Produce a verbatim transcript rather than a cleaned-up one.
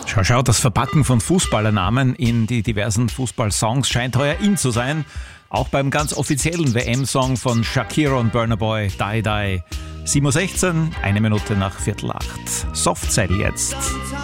Schau, schau, das Verpacken von Fußballernamen in die diversen Fußballsongs scheint heuer in zu sein. Auch beim ganz offiziellen W M-Song von Shakira und Burna Boy, Die Die. sieben Uhr sechzehn, eine Minute nach Viertel acht. Softcell jetzt.